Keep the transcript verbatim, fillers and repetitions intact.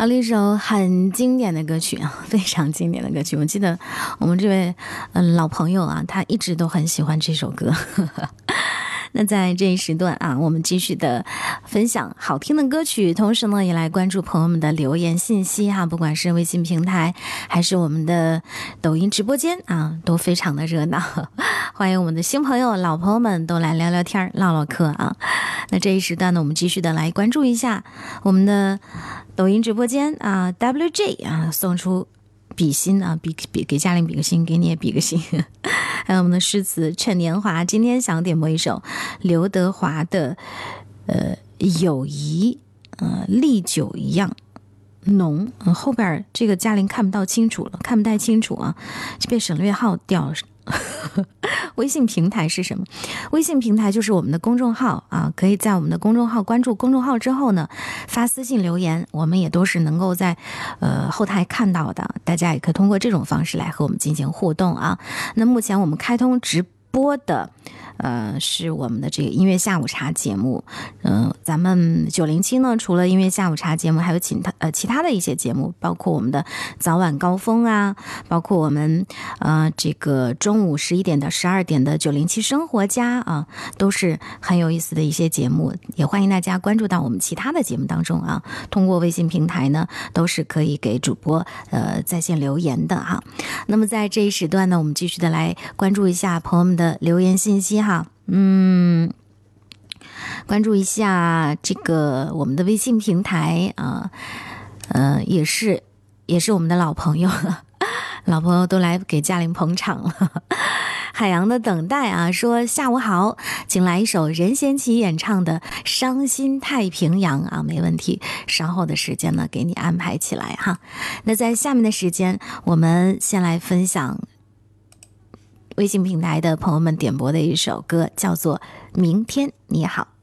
好了一首很经典的歌曲啊，非常经典的歌曲。我记得我们这位嗯、呃、老朋友啊，他一直都很喜欢这首歌。那在这一时段啊，我们继续的分享好听的歌曲，同时呢也来关注朋友们的留言信息哈，不管是微信平台还是我们的抖音直播间啊，都非常的热闹。欢迎我们的新朋友老朋友们都来聊聊天唠唠嗑啊。那这一时段呢，我们继续的来关注一下我们的抖音直播间啊 ，W J 啊送出比心啊，比比给嘉玲比个心，给你也比个心。还有我们的诗词趁年华，今天想点播一首刘德华的呃友谊，呃历久一样浓、嗯、后边这个嘉玲看不到清楚了，看不太清楚啊，被省略号掉了。微信平台是什么？微信平台就是我们的公众号啊，可以在我们的公众号关注公众号之后呢，发私信留言，我们也都是能够在呃后台看到的，大家也可以通过这种方式来和我们进行互动啊。那目前我们开通直播的呃，是我们的这个音乐下午茶节目，嗯、呃，咱们九零七呢，除了音乐下午茶节目，还有其他呃其他的一些节目，包括我们的早晚高峰啊，包括我们呃这个中午十一点到十二点的九零七生活家啊，都是很有意思的一些节目，也欢迎大家关注到我们其他的节目当中啊。通过微信平台呢，都是可以给主播呃在线留言的哈。那么在这一时段呢，我们继续的来关注一下朋友们的留言信息哈。嗯，关注一下这个我们的微信平台啊，呃，也是也是我们的老朋友了，老朋友都来给嘉玲捧场了。海洋的等待啊，说下午好，请来一首任贤齐演唱的《伤心太平洋》啊，没问题，稍后的时间呢给你安排起来哈。那在下面的时间，我们先来分享微信平台的朋友们点播的一首歌，叫做《明天你好》。